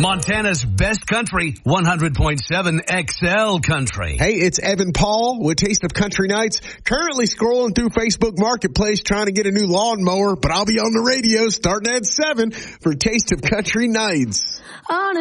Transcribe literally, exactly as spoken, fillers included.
Montana's best country, one hundred point seven X L Country. Hey, it's Evan Paul with Taste of Country Nights. Currently scrolling through Facebook Marketplace trying to get a new lawnmower, but I'll be on the radio starting at seven for Taste of Country Nights. On a